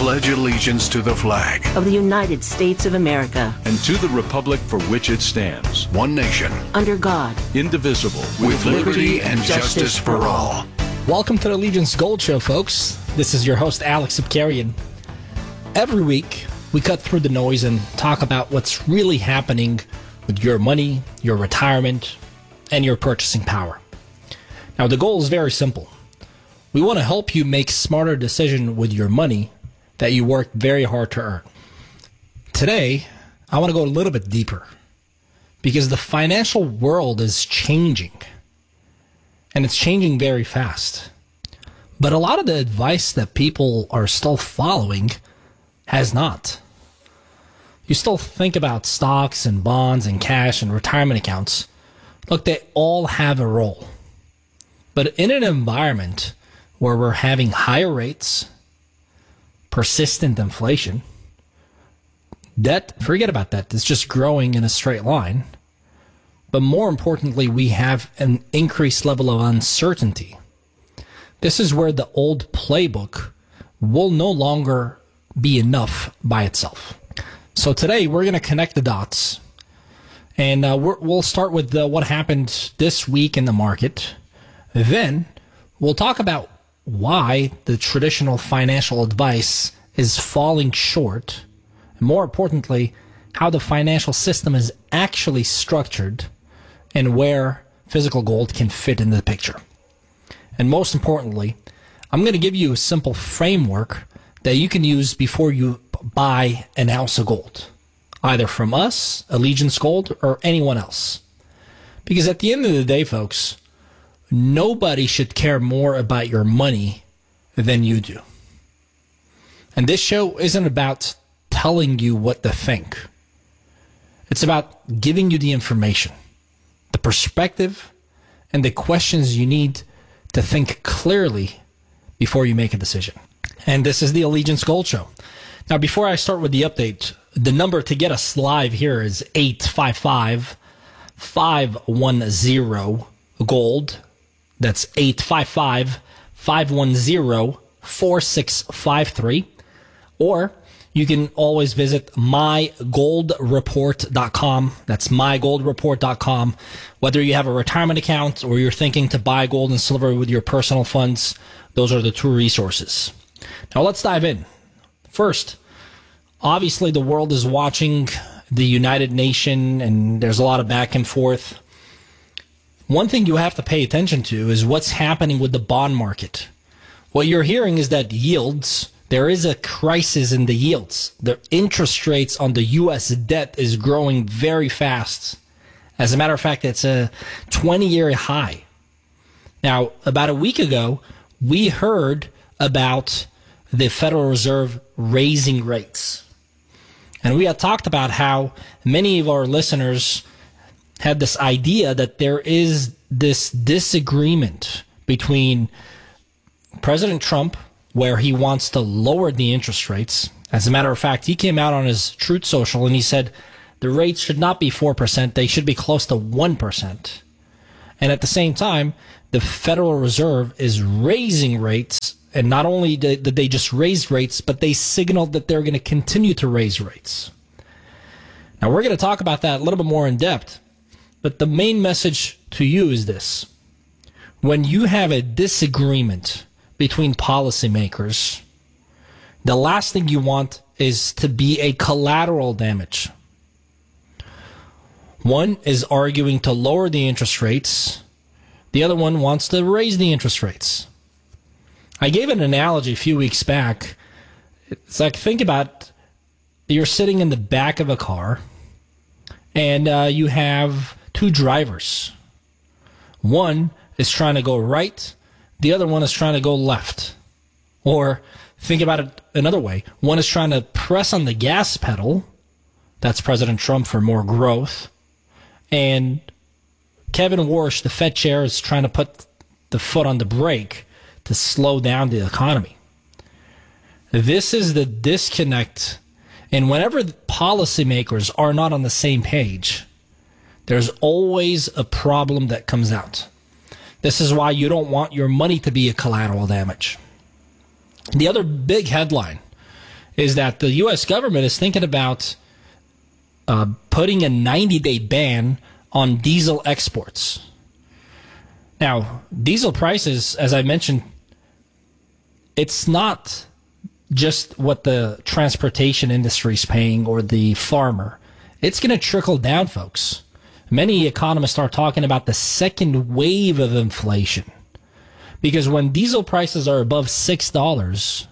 pledge allegiance to the flag of the United States of America and to the republic for which it stands, one nation, under God, indivisible, with liberty and justice for all. Welcome to the Allegiance Gold Show, folks. This is your host, Alex Sipkarian. Every week, we cut through the noise and talk about what's really happening with your money, your retirement, and your purchasing power. Now, the goal is very simple. We want to help you make smarter decisions with your money that you worked very hard to earn. Today, I want to go a little bit deeper because the financial world is changing, and it's changing very fast. But a lot of the advice that people are still following has not. You still think about stocks and bonds and cash and retirement accounts. Look, they all have a role. But in an environment where we're having higher rates, persistent inflation, debt, forget about that, it's just growing in a straight line. But more importantly, we have an increased level of uncertainty. This is where the old playbook will no longer be enough by itself. So today we're going to connect the dots, and we'll start with what happened this week in the market. Then we'll talk about why the traditional financial advice is falling short, and more importantly, how the financial system is actually structured and where physical gold can fit in the picture. And most importantly, I'm going to give you a simple framework that you can use before you buy an ounce of gold, either from us, Allegiance Gold, or anyone else. Because at the end of the day, folks, nobody should care more about your money than you do. And this show isn't about telling you what to think. It's about giving you the information, the perspective, and the questions you need to think clearly before you make a decision. And this is the Allegiance Gold Show. Now, before I start with the update, the number to get us live here is 855-510-GOLD. That's 855-510-4653. Or you can always visit mygoldreport.com. That's mygoldreport.com. Whether you have a retirement account or you're thinking to buy gold and silver with your personal funds, those are the two resources. Now let's dive in. First, obviously the world is watching the United Nations, and there's a lot of back and forth. One thing you have to pay attention to is what's happening with the bond market. What you're hearing is that yields, there is a crisis in the yields. The interest rates on the U.S. debt is growing very fast. As a matter of fact, it's a 20-year high. Now, about a week ago, we heard about the Federal Reserve raising rates. And we had talked about how many of our listeners had this idea that there is this disagreement between President Trump, where he wants to lower the interest rates. As a matter of fact, he came out on his Truth Social and he said the rates should not be 4%, they should be close to 1%. And at the same time, the Federal Reserve is raising rates, and not only did they just raise rates, but they signaled that they're going to continue to raise rates. Now, we're going to talk about that a little bit more in depth, but the main message to you is this. When you have a disagreement between policymakers, the last thing you want is to be a collateral damage. One is arguing to lower the interest rates. The other one wants to raise the interest rates. I gave an analogy a few weeks back. It's like, think about you're sitting in the back of a car and you have two drivers. One is trying to go right. The other one is trying to go left. Or think about it another way. One is trying to press on the gas pedal. That's President Trump for more growth. And Kevin Warsh, the Fed chair, is trying to put the foot on the brake to slow down the economy. This is the disconnect. And whenever policymakers are not on the same page, there's always a problem that comes out. This is why you don't want your money to be a collateral damage. The other big headline is that the U.S. government is thinking about putting a 90-day ban on diesel exports. Now, diesel prices, as I mentioned, it's not just what the transportation industry is paying or the farmer. It's going to trickle down, folks. Many economists are talking about the second wave of inflation. Because when diesel prices are above $6,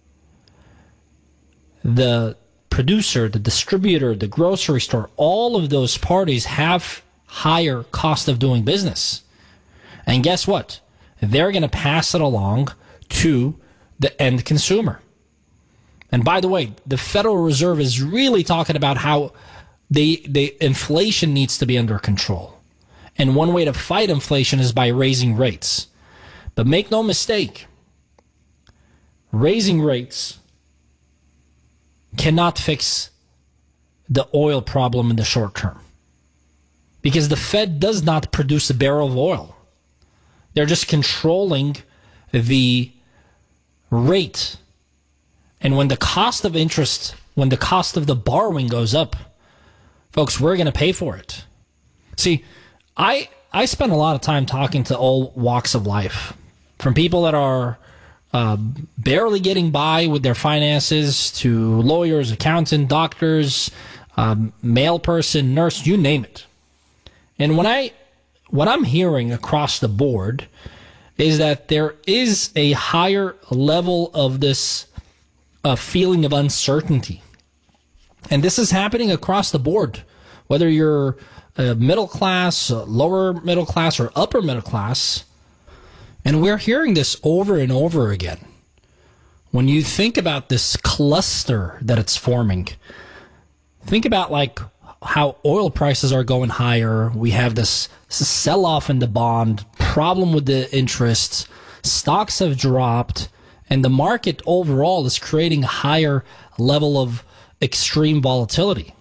the producer, the distributor, the grocery store, all of those parties have higher cost of doing business. And guess what? They're going to pass it along to the end consumer. And by the way, the Federal Reserve is really talking about how the inflation needs to be under control. And one way to fight inflation is by raising rates. But make no mistake, raising rates cannot fix the oil problem in the short term. Because the Fed does not produce a barrel of oil. They're just controlling the rate. And when the cost of interest, when the cost of the borrowing goes up, folks, we're going to pay for it. See, I spend a lot of time talking to all walks of life, from people that are barely getting by with their finances to lawyers, accountant, doctors, mail person, nurse, you name it. And what I'm hearing across the board is that there is a higher level of this feeling of uncertainty. And this is happening across the board, whether you're middle class, lower middle class, or upper middle class. And we're hearing this over and over again. When you think about this cluster that it's forming, think about like how oil prices are going higher. We have this sell-off in the bond, problem with the interest, stocks have dropped, and the market overall is creating a higher level of extreme volatility.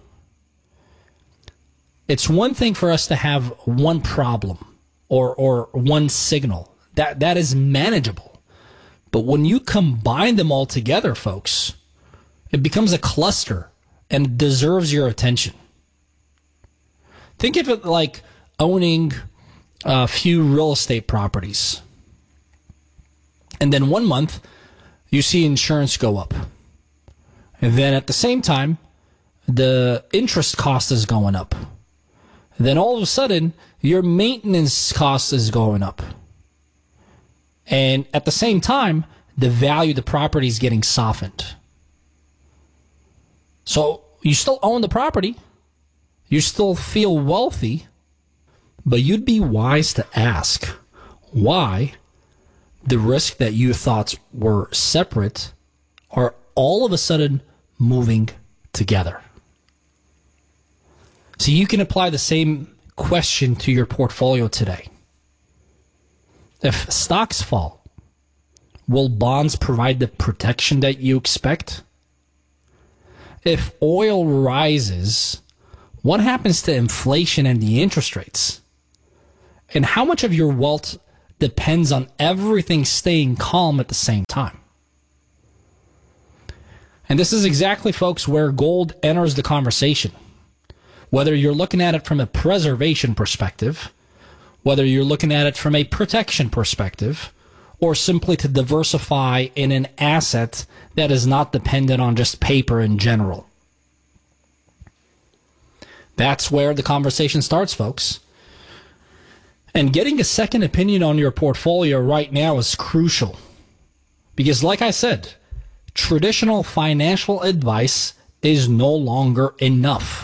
It's one thing for us to have one problem or one signal. That is manageable. But when you combine them all together, folks, it becomes a cluster and deserves your attention. Think of it like owning a few real estate properties. And then one month, you see insurance go up. And then at the same time, the interest cost is going up. And then all of a sudden, your maintenance cost is going up. And at the same time, the value of the property is getting softened. So you still own the property. You still feel wealthy. But you'd be wise to ask why the risk that you thought were separate are all of a sudden moving together. So you can apply the same question to your portfolio today. If stocks fall, will bonds provide the protection that you expect? If oil rises, what happens to inflation and the interest rates? And how much of your wealth depends on everything staying calm at the same time? And this is exactly, folks, where gold enters the conversation. Whether you're looking at it from a preservation perspective, whether you're looking at it from a protection perspective, or simply to diversify in an asset that is not dependent on just paper in general. That's where the conversation starts, folks. And getting a second opinion on your portfolio right now is crucial. Because like I said, traditional financial advice is no longer enough.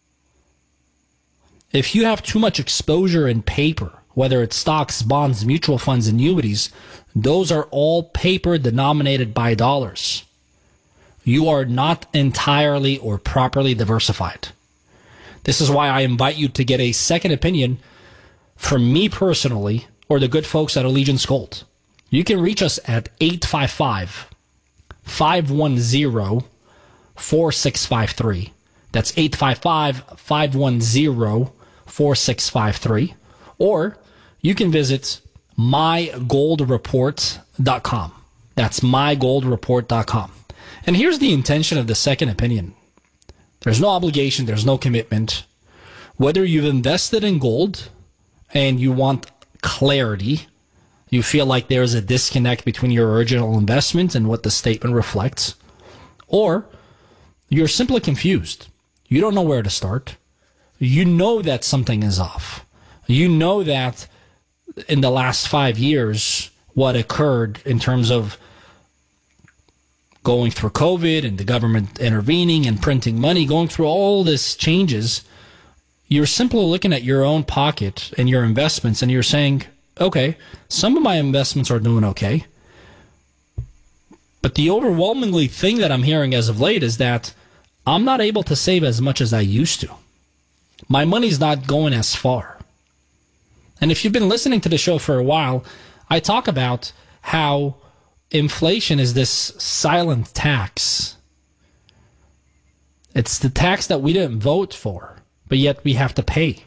If you have too much exposure in paper, whether it's stocks, bonds, mutual funds, annuities, those are all paper denominated by dollars. You are not entirely or properly diversified. This is why I invite you to get a second opinion from me personally or the good folks at Allegiance Gold. You can reach us at 855-510-4653. That's 855-510-4653. Or you can visit mygoldreport.com. That's mygoldreport.com. And here's the intention of the second opinion. There's no obligation, there's no commitment. Whether you've invested in gold and you want clarity, you feel like there's a disconnect between your original investment and what the statement reflects, or you're simply confused. You don't know where to start. You know that something is off. You know that in the last 5 years, what occurred in terms of going through COVID and the government intervening and printing money, going through all these changes, you're simply looking at your own pocket and your investments and you're saying, okay, some of my investments are doing okay. But the overwhelmingly thing that I'm hearing as of late is that I'm not able to save as much as I used to. My money's not going as far. And if you've been listening to the show for a while, I talk about how inflation is this silent tax. It's the tax that we didn't vote for, but yet we have to pay.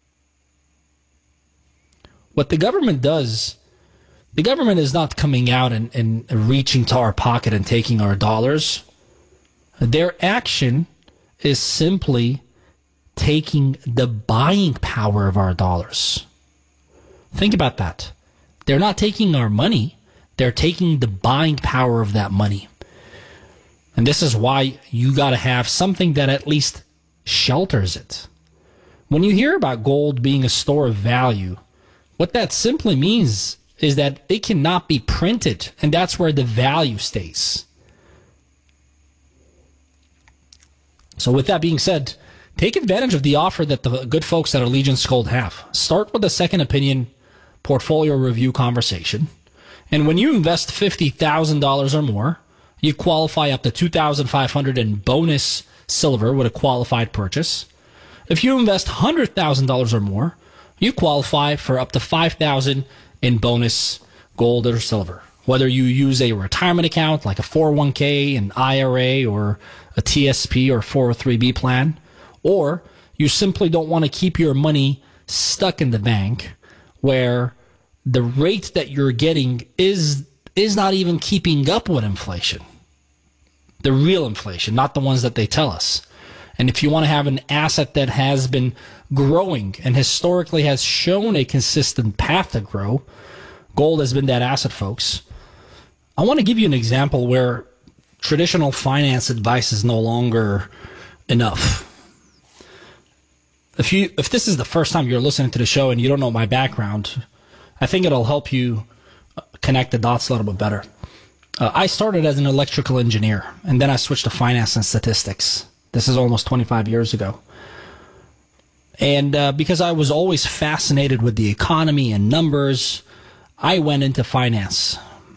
What the government does, the government is not coming out and reaching to our pocket and taking our dollars. Their action is simply taking the buying power of our dollars. Think about that. They're not taking our money. They're taking the buying power of that money. And this is why you got to have something that at least shelters it. When you hear about gold being a store of value, what that simply means is that it cannot be printed, and that's where the value stays. So with that being said, take advantage of the offer that the good folks at Allegiance Gold have. Start with a second opinion portfolio review conversation. And when you invest $50,000 or more, you qualify up to $2,500 in bonus silver with a qualified purchase. If you invest $100,000 or more, you qualify for up to $5,000 in bonus gold or silver. Whether you use a retirement account like a 401k, an IRA, or a TSP or 403b plan, or you simply don't want to keep your money stuck in the bank where the rate that you're getting is not even keeping up with inflation. The real inflation, not the ones that they tell us. And if you want to have an asset that has been growing and historically has shown a consistent path to grow, gold has been that asset, folks. I want to give you an example where traditional finance advice is no longer enough. If this is the first time you're listening to the show and you don't know my background, I think it'll help you connect the dots a little bit better. I started as an electrical engineer, and then I switched to finance and statistics. This is almost 25 years ago. And because I was always fascinated with the economy and numbers, I went into finance.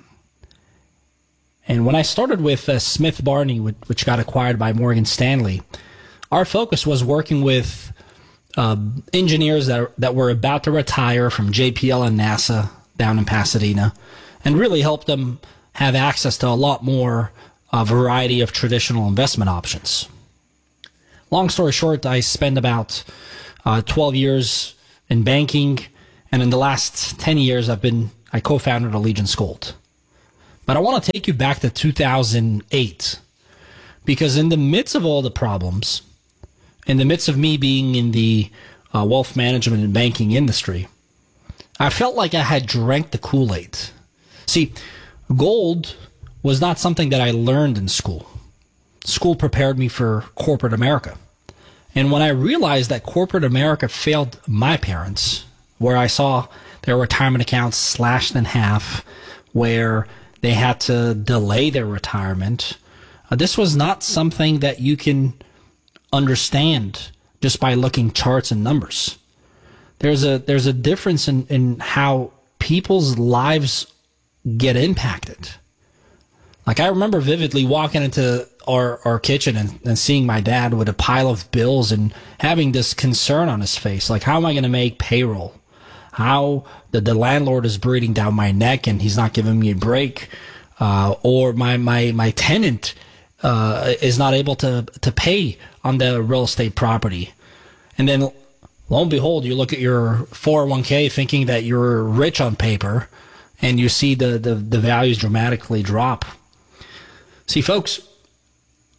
And when I started with Smith Barney, which got acquired by Morgan Stanley, our focus was working with engineers that were about to retire from JPL and NASA down in Pasadena, and really help them have access to a lot more variety of traditional investment options. Long story short, I spent about 12 years in banking, and in the last 10 years, I co-founded Allegiance Gold. But I want to take you back to 2008, because in the midst of all the problems, in the midst of me being in the wealth management and banking industry, I felt like I had drank the Kool-Aid. See, gold was not something that I learned in school. School prepared me for corporate America. And when I realized that corporate America failed my parents, where I saw their retirement accounts slashed in half, where they had to delay their retirement, this was not something that you can understand just by looking charts and numbers. There's a difference in how people's lives get impacted. Like, I remember vividly walking into our kitchen and seeing my dad with a pile of bills and having this concern on his face. Like, how am I going to make payroll? How the landlord is breathing down my neck and he's not giving me a break. Or my tenant is not able to pay on the real estate property. And then, lo and behold, you look at your 401k thinking that you're rich on paper, and you see the values dramatically drop. See, folks,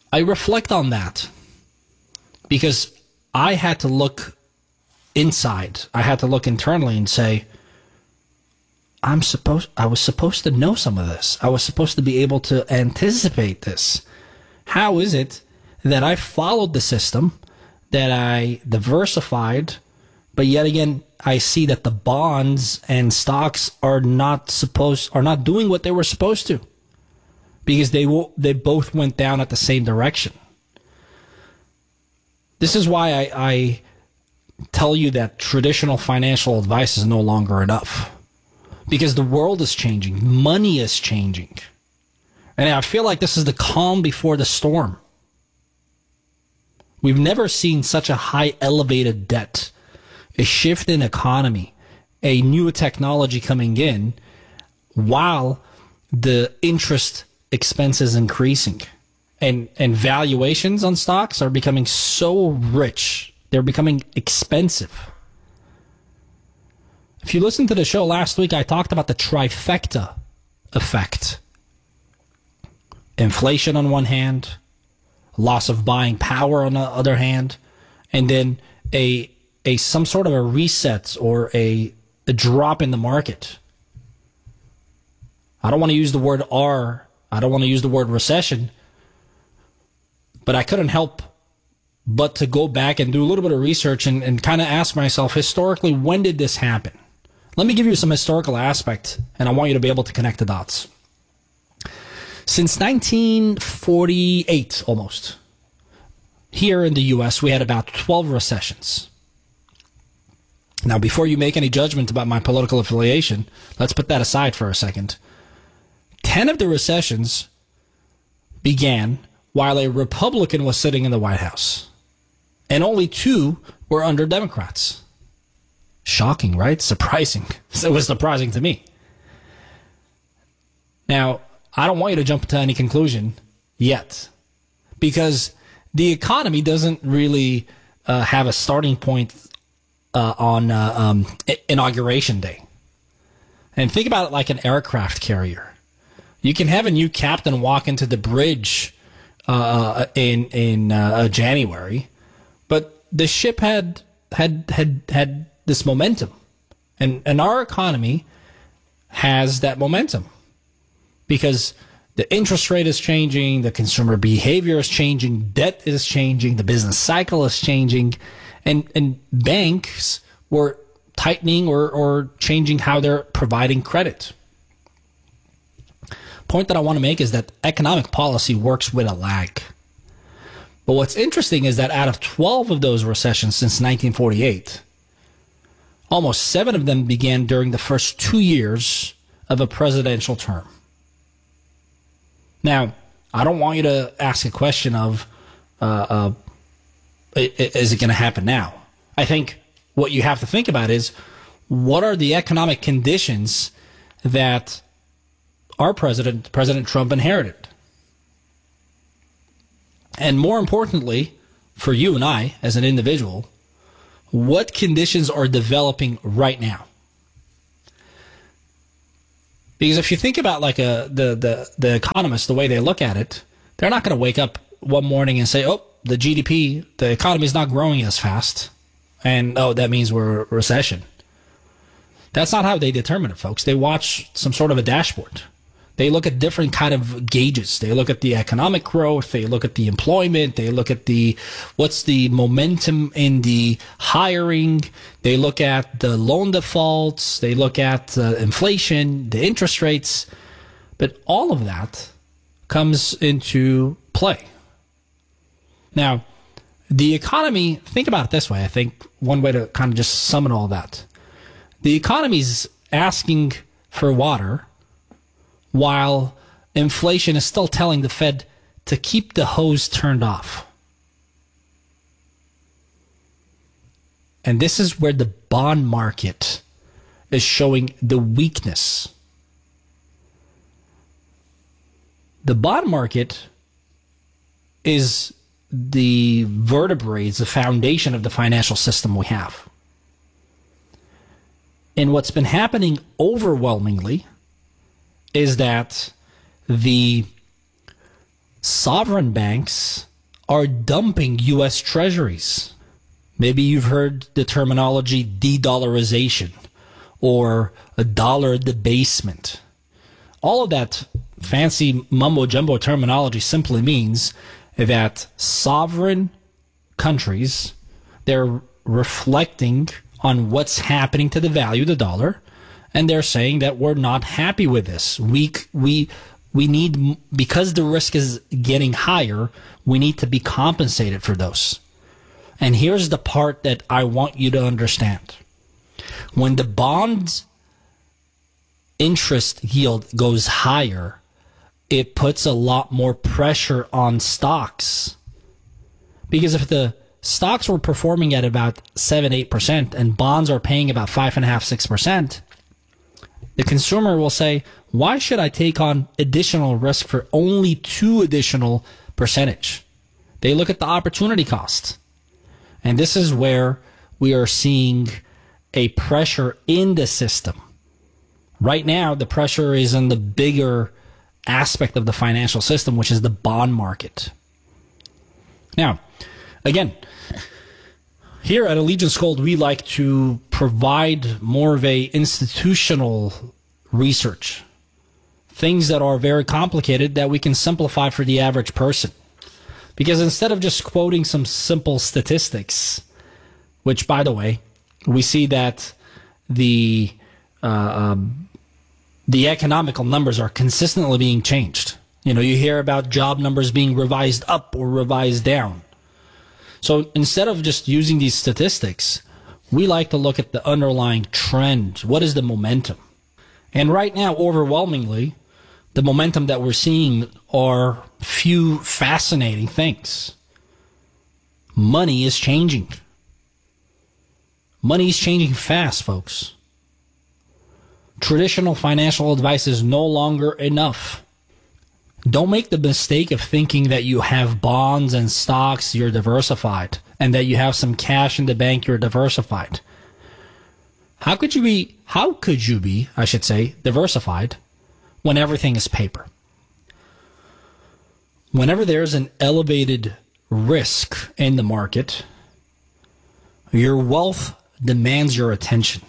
I reflect on that because I had to look inside. I had to look internally and say, I was supposed to know some of this. I was supposed to be able to anticipate this. How is it that I followed the system, that I diversified, but yet again, I see that the bonds and stocks are not doing what they were supposed to, because they both went down at the same direction. This is why I tell you that traditional financial advice is no longer enough, because the world is changing, money is changing, and I feel like this is the calm before the storm. We've never seen such a high elevated debt, a shift in economy, a new technology coming in, while the interest expense is increasing. And valuations on stocks are becoming so rich. They're becoming expensive. If you listened to the show last week, I talked about the trifecta effect. Inflation on one hand, loss of buying power on the other hand, and then some sort of a reset or a drop in the market. I don't want to use the word R. I don't want to use the word recession, but I couldn't help but to go back and do a little bit of research and kind of ask myself, historically, when did this happen? Let me give you some historical aspect, and I want you to be able to connect the dots. Since 1948, almost, here in the U.S., we had about 12 recessions. Now, before you make any judgment about my political affiliation, let's put that aside for a second. 10 of the recessions began while a Republican was sitting in the White House, and only 2 were under Democrats. Shocking, right? Surprising. It was surprising to me. Now, I don't want you to jump to any conclusion yet, because the economy doesn't really have a starting point on Inauguration Day. And think about it like an aircraft carrier. You can have a new captain walk into the bridge in January, but the ship had this momentum, and our economy has that momentum because the interest rate is changing, the consumer behavior is changing, debt is changing, the business cycle is changing, and banks were tightening or changing how they're providing credit. Point that I want to make is that economic policy works with a lag. But what's interesting is that out of 12 of those recessions since 1948, almost 7 of them began during the first 2 years of a presidential term. Now, I don't want you to ask a question of, is it going to happen now? I think what you have to think about is, what are the economic conditions that our President Trump, inherited? And more importantly, for you and I as an individual, what conditions are developing right now? Because if you think about like the economists, the way they look at it, they're not going to wake up one morning and say, oh, the GDP, the economy is not growing as fast, and oh, that means we're a recession. That's not how they determine it, folks. They watch some sort of a dashboard. They look at different kind of gauges. They look at the economic growth. They look at the employment. They look at what's the momentum in the hiring. They look at the loan defaults. They look at inflation, the interest rates. But all of that comes into play. Now, the economy, think about it this way. I think one way to kind of just sum all that. The economy's asking for water, while inflation is still telling the Fed to keep the hose turned off. And this is where the bond market is showing the weakness. The bond market is the vertebrae, the foundation of the financial system we have. And what's been happening overwhelmingly is that the sovereign banks are dumping U.S. treasuries. Maybe you've heard the terminology de-dollarization or a dollar debasement. All of that fancy mumbo-jumbo terminology simply means that sovereign countries, they're reflecting on what's happening to the value of the dollar, and they're saying that we're not happy with this. We need, because the risk is getting higher, we need to be compensated for those. And here's the part that I want you to understand. When the bond interest yield goes higher, it puts a lot more pressure on stocks. Because if the stocks were performing at about 7-8% and bonds are paying about 5.5-6%, the consumer will say, why should I take on additional risk for only 2 additional percentage? They look at the opportunity cost. And this is where we are seeing a pressure in the system. Right now, the pressure is in the bigger aspect of the financial system, which is the bond market. Now, again, here at Allegiance Gold, we like to provide more of a institutional research. Things that are very complicated that we can simplify for the average person. Because instead of just quoting some simple statistics, which, by the way, we see that the economical numbers are consistently being changed. You know, you hear about job numbers being revised up or revised down. So instead of just using these statistics, we like to look at the underlying trend. What is the momentum? And right now, overwhelmingly, the momentum that we're seeing are few fascinating things. Money is changing. Money is changing fast, folks. Traditional financial advice is no longer enough. Don't make the mistake of thinking that you have bonds and stocks, you're diversified, and that you have some cash in the bank, you're diversified. How could you be, I should say, diversified when everything is paper? Whenever there's an elevated risk in the market, your wealth demands your attention.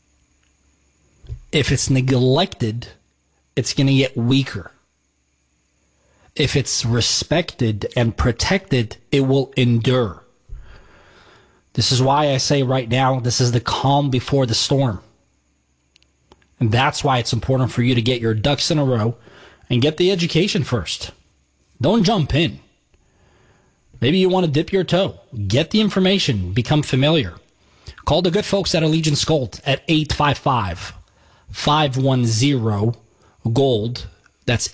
If it's neglected, it's going to get weaker. If it's respected and protected, it will endure. This is why I say right now, this is the calm before the storm. And that's why it's important for you to get your ducks in a row and get the education first. Don't jump in. Maybe you want to dip your toe. Get the information. Become familiar. Call the good folks at Allegiance Gold at 855-510-GOLD. That's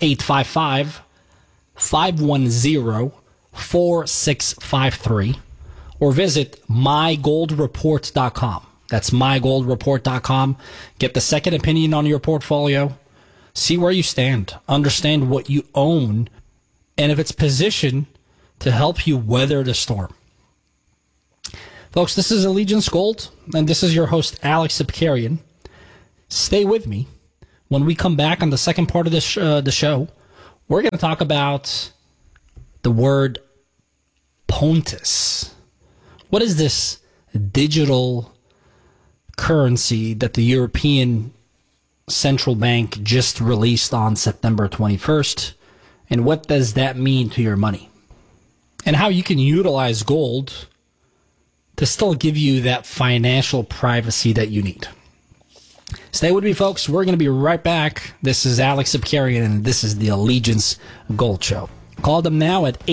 855-510-4653. Or visit mygoldreport.com. That's mygoldreport.com. Get the second opinion on your portfolio. See where you stand. Understand what you own. And if it's positioned to help you weather the storm. Folks, this is Allegiance Gold. And this is your host, Alex Sipkarian. Stay with me. When we come back on the second part of the show, we're going to talk about the word Pontus. What is this digital currency that the European Central Bank just released on September 21st? And what does that mean to your money? And how you can utilize gold to still give you that financial privacy that you need. Stay with me, folks. We're going to be right back. This is Alex Sipkarian, and this is the Allegiance Gold Show. Call them now at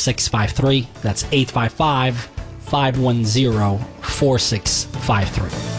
855-510-4653. That's 855-510-4653.